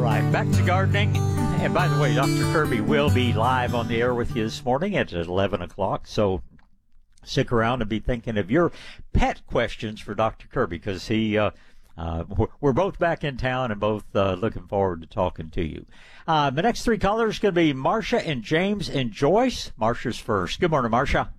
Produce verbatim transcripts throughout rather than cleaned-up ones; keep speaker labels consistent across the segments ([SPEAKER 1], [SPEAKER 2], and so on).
[SPEAKER 1] right, back to gardening. And by the way, Doctor Kirby will be live on the air with you this morning at eleven o'clock. So stick around and be thinking of your pet questions for Doctor Kirby, because he, uh, uh, we're both back in town and both uh, looking forward to talking to you. Uh, the next three callers are going to be Marcia and James and Joyce. Marcia's first. Good morning, Marcia.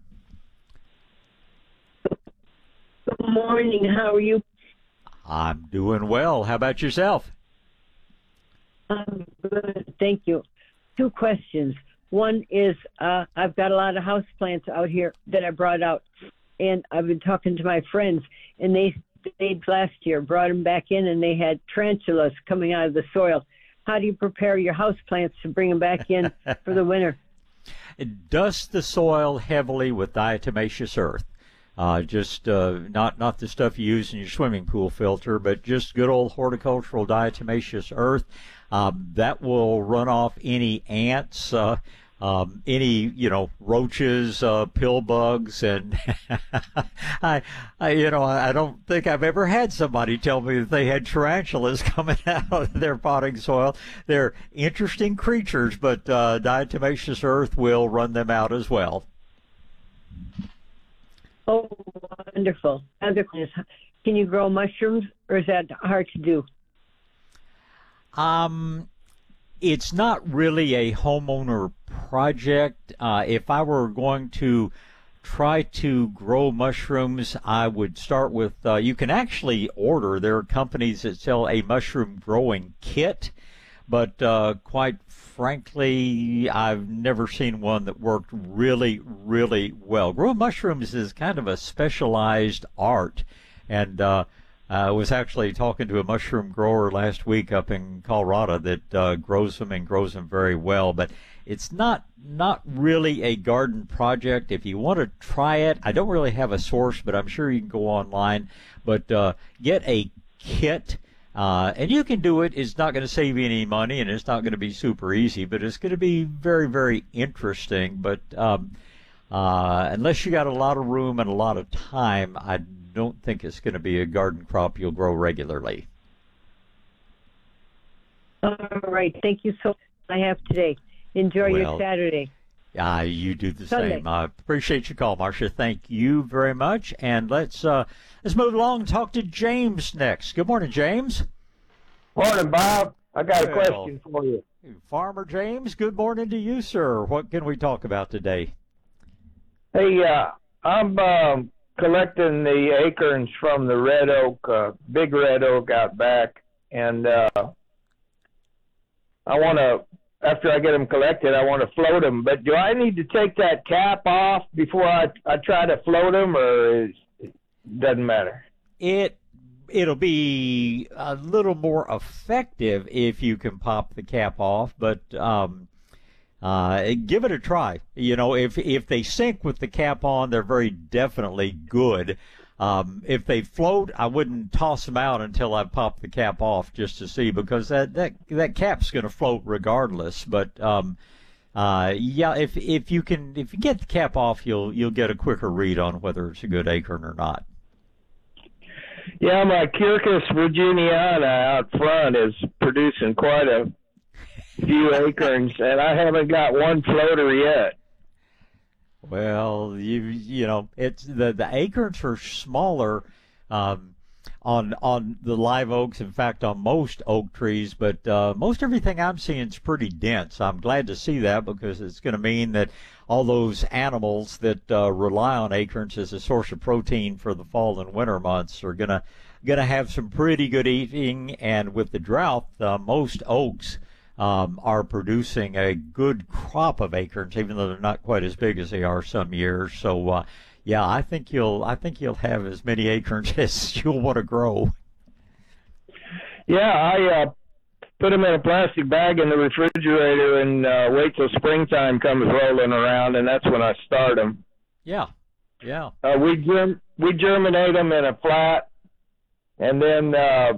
[SPEAKER 2] Good morning. How are you?
[SPEAKER 1] I'm doing well. How about yourself?
[SPEAKER 2] I'm good. Thank you. Two questions. One is uh, I've got a lot of houseplants out here that I brought out, and I've been talking to my friends, and they stayed last year, brought them back in, and they had tarantulas coming out of the soil. How do you prepare your houseplants to bring them back in for the winter?
[SPEAKER 1] Dust the soil heavily with diatomaceous earth. Uh, just uh, not not the stuff you use in your swimming pool filter, but just good old horticultural diatomaceous earth. Um, that will run off any ants, uh, um, any you know roaches, uh, pill bugs, and I, I you know I don't think I've ever had somebody tell me that they had tarantulas coming out of their potting soil. They're interesting creatures, but uh, diatomaceous earth will run them out as well.
[SPEAKER 2] Oh, wonderful. Other question, can you grow mushrooms, or is that hard to do?
[SPEAKER 1] Um, it's not really a homeowner project. Uh, if I were going to try to grow mushrooms, I would start with, uh, you can actually order, there are companies that sell a mushroom growing kit, but uh, quite frankly, I've never seen one that worked really, really well. Growing mushrooms is kind of a specialized art, and uh, I was actually talking to a mushroom grower last week up in Colorado that uh, grows them and grows them very well, but it's not not really a garden project. If you want to try it, I don't really have a source, but I'm sure you can go online, but uh, get a kit. Uh, and you can do it. It's not going to save you any money, and it's not going to be super easy, but it's going to be very, very interesting. But um, uh, unless you got a lot of room and a lot of time, I don't think it's going to be a garden crop you'll grow regularly.
[SPEAKER 2] All right. Thank you so much. I have today. Enjoy
[SPEAKER 1] well,
[SPEAKER 2] your Saturday.
[SPEAKER 1] Uh, you do the
[SPEAKER 2] Sunday.
[SPEAKER 1] same. I appreciate your call, Marcia. Thank you very much. And let's uh, let's move along and talk to James next. Good morning, James.
[SPEAKER 3] Morning, Bob. I got
[SPEAKER 1] well,
[SPEAKER 3] a question for you.
[SPEAKER 1] Farmer James, good morning to you, sir. What can we talk about today?
[SPEAKER 3] Hey, uh, I'm um, collecting the acorns from the red oak, uh, big red oak out back, and uh, I want to, after I get them collected, I want to float them. But do I need to take that cap off before I, I try to float them, or is, it doesn't matter?
[SPEAKER 1] It it'll be a little more effective if you can pop the cap off, but um, uh, give it a try. You know, if if they sink with the cap on, they're very definitely good. Um, if they float, I wouldn't toss them out until I pop the cap off just to see, because that that that cap's going to float regardless. But um, uh, yeah, if if you can if you get the cap off, you'll you'll get a quicker read on whether it's a good acorn or not.
[SPEAKER 3] Yeah, my Quercus virginiana out front is producing quite a few acorns, and I haven't got one floater yet.
[SPEAKER 1] Well, you you know, it's the the acorns are smaller um, on on the live oaks. In fact, on most oak trees, but uh, most everything I'm seeing is pretty dense. I'm glad to see that, because it's going to mean that all those animals that uh, rely on acorns as a source of protein for the fall and winter months are gonna gonna have some pretty good eating. And with the drought, uh, most oaks Um, are producing a good crop of acorns, even though they're not quite as big as they are some years. So, uh, yeah, I think you'll I think you'll have as many acorns as you'll want to grow.
[SPEAKER 3] Yeah, I uh, put them in a plastic bag in the refrigerator and uh, wait till springtime comes rolling around, and that's when I start them.
[SPEAKER 1] Yeah, yeah.
[SPEAKER 3] Uh, we germ we germinate them in a flat, and then uh,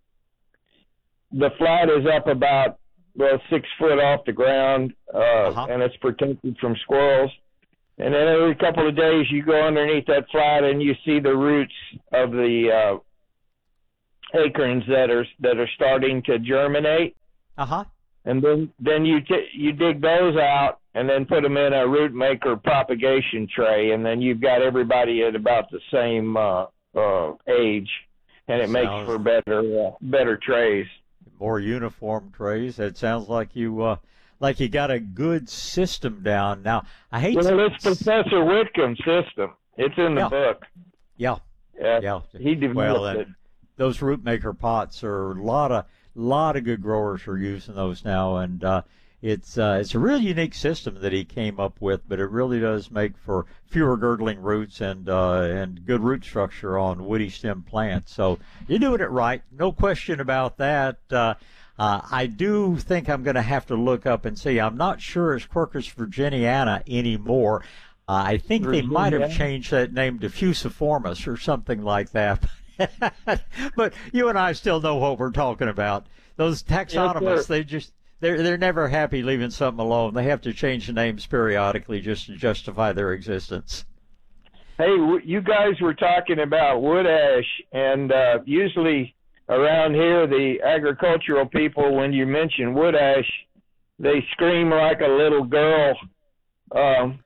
[SPEAKER 3] the flat is up about well, six foot off the ground, uh, uh-huh. and it's protected from squirrels. And then every couple of days you go underneath that flat and you see the roots of the uh, acorns that are that are starting to germinate.
[SPEAKER 1] Uh-huh.
[SPEAKER 3] And then then you t- you dig those out and then put them in a root maker propagation tray, and then you've got everybody at about the same uh, uh, age, and it
[SPEAKER 1] Sounds
[SPEAKER 3] makes for better uh, better trays.
[SPEAKER 1] More uniform trays. It sounds like you uh, like you got a good system down. Now, I hate
[SPEAKER 3] well,
[SPEAKER 1] to...
[SPEAKER 3] it's Professor Whitcomb's system. It's in the
[SPEAKER 1] yeah.
[SPEAKER 3] book.
[SPEAKER 1] Yeah.
[SPEAKER 3] Yeah.
[SPEAKER 1] Yeah.
[SPEAKER 3] He developed
[SPEAKER 1] well,
[SPEAKER 3] it.
[SPEAKER 1] Those root maker pots are a lot of lot of good growers are using those now, and uh, it's uh, it's a really unique system that he came up with. But it really does make for fewer girdling roots and uh, and good root structure on woody stem plants. So you're doing it right, no question about that. Uh, uh, I do think I'm going to have to look up and see. I'm not sure it's Quercus virginiana anymore. Uh, I think they might have changed that name to Fusiformis or something like that. But you and I still know what we're talking about. Those taxonomists,
[SPEAKER 3] yes,
[SPEAKER 1] they just they're they're never happy leaving something alone. They have to change the names periodically just to justify their existence.
[SPEAKER 3] Hey, you guys were talking about wood ash, and uh, usually around here, the agricultural people, when you mention wood ash, they scream like a little girl. Um,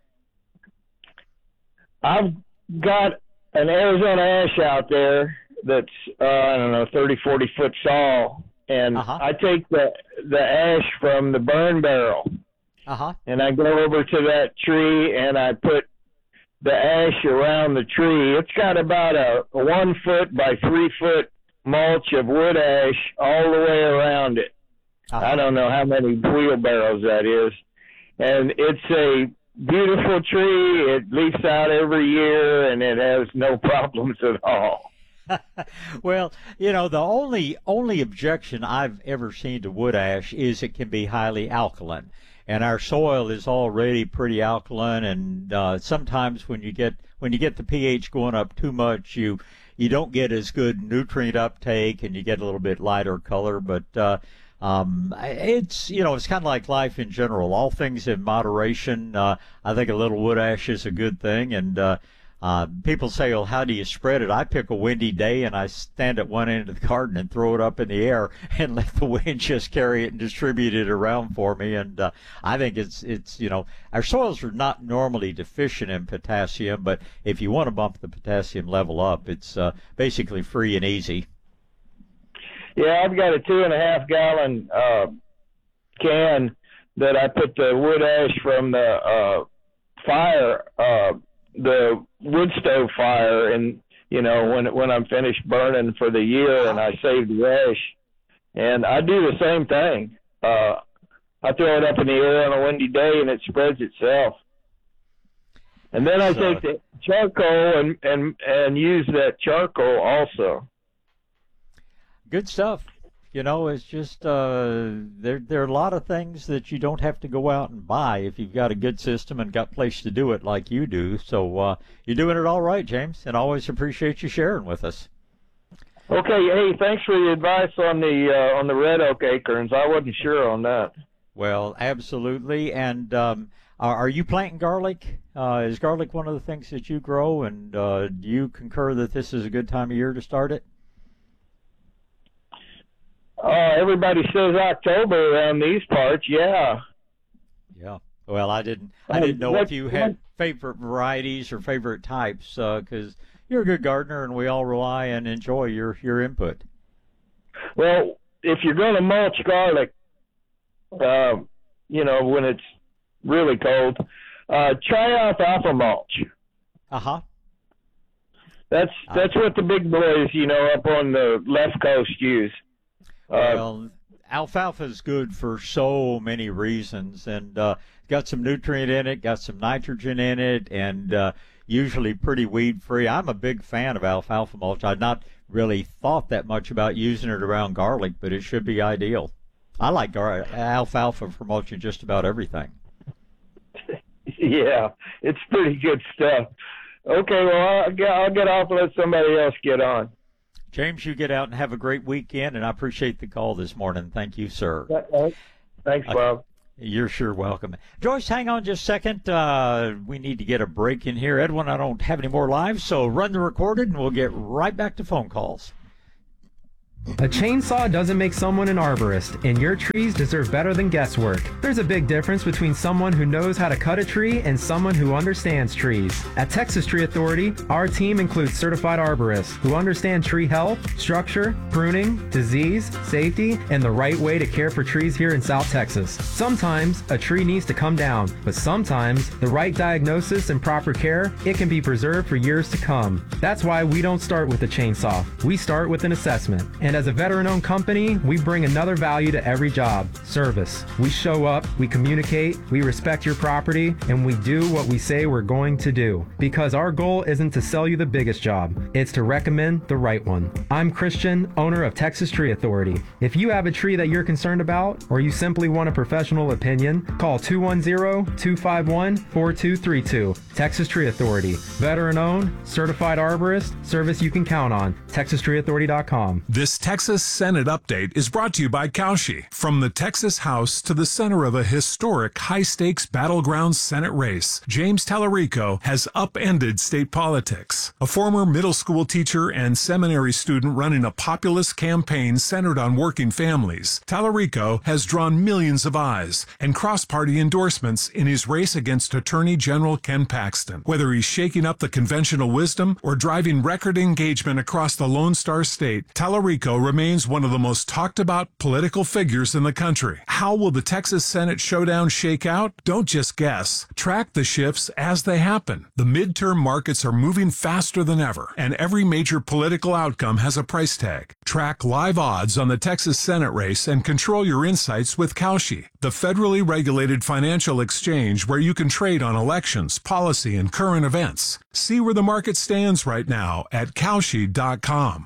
[SPEAKER 3] I've got an Arizona ash out there that's, uh, I don't know, thirty, forty foot tall. And
[SPEAKER 1] uh-huh.
[SPEAKER 3] I take the, the ash from the burn barrel.
[SPEAKER 1] Uh-huh.
[SPEAKER 3] And I go over to that tree and I put the ash around the tree. It's got about a, a one foot by three foot mulch of wood ash all the way around it. Uh-huh. I don't know how many wheelbarrows that is. And it's a beautiful tree. It leaves out every year, and it has no problems at all.
[SPEAKER 1] Well, you know, the only only objection I've ever seen to wood ash is it can be highly alkaline, and our soil is already pretty alkaline. And uh, sometimes when you get when you get the pH going up too much, you you don't get as good nutrient uptake, and you get a little bit lighter color. But uh, Um, it's, you know, it's kind of like life in general. All things in moderation. Uh, I think a little wood ash is a good thing. And uh, uh, people say, well, how do you spread it? I pick a windy day and I stand at one end of the garden and throw it up in the air and let the wind just carry it and distribute it around for me. And uh, I think it's, it's, you know, our soils are not normally deficient in potassium, but if you want to bump the potassium level up, it's uh, basically free and easy.
[SPEAKER 3] Yeah, I've got a two and a half gallon uh, can that I put the wood ash from the uh, fire, uh, the wood stove fire, and you know when when I'm finished burning for the year, and I save the ash, and I do the same thing. Uh, I throw it up in the air on a windy day, and it spreads itself. And then I
[SPEAKER 1] so,
[SPEAKER 3] take the charcoal and and and use that charcoal also.
[SPEAKER 1] Good stuff. You know, it's just uh, there. There are a lot of things that you don't have to go out and buy if you've got a good system and got a place to do it like you do. So uh, you're doing it all right, James, and always appreciate you sharing with us.
[SPEAKER 3] Okay, hey, thanks for the advice on the uh, on the red oak acorns. I wasn't sure on that.
[SPEAKER 1] Well, absolutely. And um, are, are you planting garlic? Uh, is garlic one of the things that you grow? And uh, do you concur that this is a good time of year to start it?
[SPEAKER 3] Uh, everybody says October around these parts. Yeah.
[SPEAKER 1] Yeah. Well, I didn't. I didn't know if you had favorite varieties or favorite types, because uh, you're a good gardener, and we all rely and enjoy your your input.
[SPEAKER 3] Well, if you're going to mulch garlic, uh, you know, when it's really cold, uh, try alfalfa mulch.
[SPEAKER 1] Uh huh.
[SPEAKER 3] That's that's uh, what the big boys, you know, up on the left coast use.
[SPEAKER 1] Well, alfalfa is good for so many reasons, and uh, got some nutrient in it, got some nitrogen in it, and uh, usually pretty weed-free. I'm a big fan of alfalfa mulch. I've not really thought that much about using it around garlic, but it should be ideal. I like gar- alfalfa for mulching just about everything.
[SPEAKER 3] Yeah, it's pretty good stuff. Okay, well, I'll get, I'll get off and let somebody else get on.
[SPEAKER 1] James, you get out and have a great weekend, and I appreciate the call this morning. Thank you, sir.
[SPEAKER 3] Thanks, Bob.
[SPEAKER 1] Okay. You're sure welcome. Joyce, hang on just a second. Uh, we need to get a break in here. Edwin, I don't have any more live, so run the recorded, and we'll get right back to phone calls.
[SPEAKER 4] A chainsaw doesn't make someone an arborist, and your trees deserve better than guesswork. There's a big difference between someone who knows how to cut a tree and someone who understands trees. At Texas Tree Authority, our team includes certified arborists who understand tree health, structure, pruning, disease, safety, and the right way to care for trees here in South Texas. Sometimes a tree needs to come down, but sometimes the right diagnosis and proper care, it can be preserved for years to come. That's why we don't start with a chainsaw. We start with an assessment. And as a veteran-owned company, we bring another value to every job: service. We show up, we communicate, we respect your property, and we do what we say we're going to do. Because our goal isn't to sell you the biggest job, it's to recommend the right one. I'm Christian, owner of Texas Tree Authority. If you have a tree that you're concerned about, or you simply want a professional opinion, call two one zero, two five one, four two three two. Texas Tree Authority. Veteran-owned, certified arborist, service you can count on. Texas Tree Authority dot com.
[SPEAKER 5] This Texas Senate update is brought to you by Cauchy. From the Texas House to the center of a historic high-stakes battleground Senate race, James Tallarico has upended state politics. A former middle school teacher and seminary student running a populist campaign centered on working families, Tallarico has drawn millions of eyes and cross-party endorsements in his race against Attorney General Ken Paxton. Whether he's shaking up the conventional wisdom or driving record engagement across the Lone Star State, Tallarico remains one of the most talked about political figures in the country. How will the Texas Senate showdown shake out? Don't just guess. Track the shifts as they happen. The midterm markets are moving faster than ever, and every major political outcome has a price tag. Track live odds on the Texas Senate race and control your insights with Cauchy, the federally regulated financial exchange where you can trade on elections, policy, and current events. See where the market stands right now at Cauchy dot com.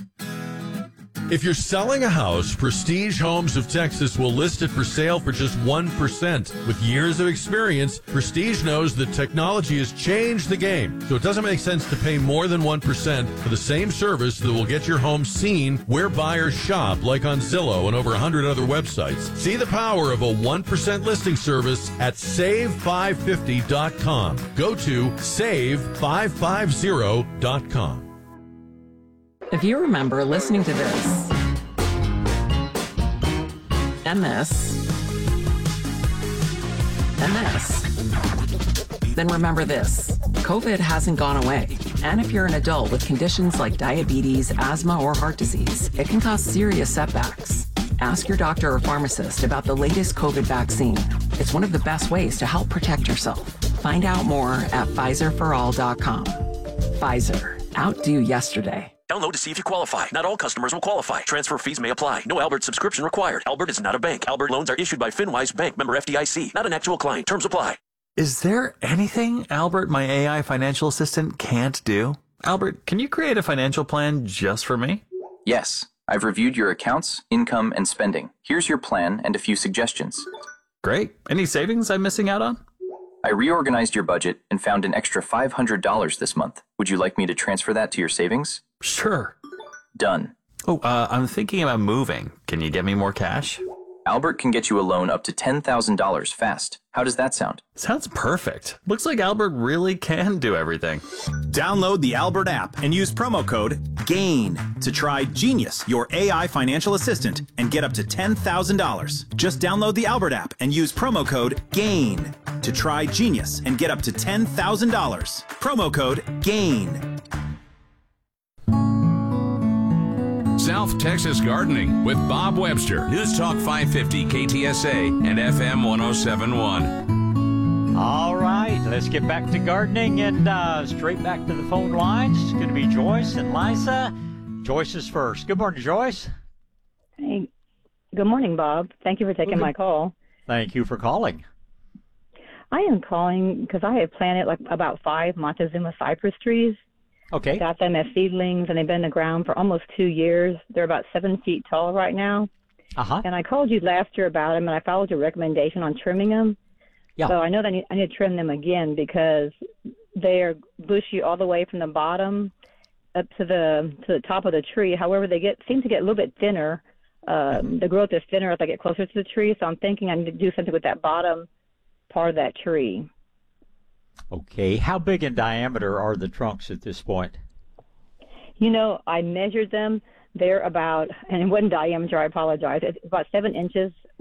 [SPEAKER 6] If you're selling a house, Prestige Homes of Texas will list it for sale for just one percent. With years of experience, Prestige knows that technology has changed the game, so it doesn't make sense to pay more than one percent for the same service that will get your home seen where buyers shop, like on Zillow and over one hundred other websites. See the power of a one percent listing service at save five fifty dot com. Go to save five fifty dot com.
[SPEAKER 7] If you remember listening to this, and this, and this, then remember this. COVID hasn't gone away. And if you're an adult with conditions like diabetes, asthma, or heart disease, it can cause serious setbacks. Ask your doctor or pharmacist about the latest COVID vaccine. It's one of the best ways to help protect yourself. Find out more at Pfizer for all dot com. Pfizer. Outdo yesterday.
[SPEAKER 8] Download to see if you qualify. Not all customers will qualify. Transfer fees may apply. No Albert subscription required. Albert is not a bank. Albert loans are issued by FinWise Bank, member F D I C. Not an actual client. Terms apply.
[SPEAKER 9] Is there anything Albert, my A I financial assistant, can't do? Albert, can you create a financial plan just for me?
[SPEAKER 10] Yes. I've reviewed your accounts, income, and spending. Here's your plan and a few suggestions.
[SPEAKER 9] Great. Any savings I'm missing out on?
[SPEAKER 10] I reorganized your budget and found an extra five hundred dollars this month. Would you like me to transfer that to your savings?
[SPEAKER 9] Sure.
[SPEAKER 10] Done.
[SPEAKER 9] Oh, uh, I'm thinking about moving. Can you get me more cash?
[SPEAKER 10] Albert can get you a loan up to ten thousand dollars fast. How does that sound?
[SPEAKER 9] Sounds perfect. Looks like Albert really can do everything.
[SPEAKER 11] Download the Albert app and use promo code GAIN to try Genius, your A I financial assistant, and get up to ten thousand dollars. Just download the Albert app and use promo code GAIN to try Genius and get up to ten thousand dollars. Promo code GAIN.
[SPEAKER 12] South Texas Gardening with Bob Webster. News Talk five fifty K T S A and F M one oh seven point one.
[SPEAKER 1] All right, let's get back to gardening and uh, straight back to the phone lines. It's going to be Joyce and Liza. Joyce is first. Good morning, Joyce.
[SPEAKER 13] Hey, good morning, Bob. Thank you for taking my call.
[SPEAKER 1] Thank you for calling.
[SPEAKER 13] I am calling because I have planted like about five Montezuma cypress trees.
[SPEAKER 1] Okay.
[SPEAKER 13] Got them as seedlings, and they've been in the ground for almost two years. They're about seven feet tall right now.
[SPEAKER 1] Uh-huh.
[SPEAKER 13] And I called you last year about them, and I followed your recommendation on trimming them.
[SPEAKER 1] Yeah.
[SPEAKER 13] So I know that I need, I need to trim them again because they are bushy all the way from the bottom up to the to the top of the tree. However, they get seem to get a little bit thinner. Um, mm-hmm. The growth is thinner as I get closer to the tree, so I'm thinking I need to do something with that bottom part of that tree.
[SPEAKER 1] Okay. How big in diameter are the trunks at this point?
[SPEAKER 13] You know, I measured them. They're about, and in one diameter, I apologize, it's about seven inches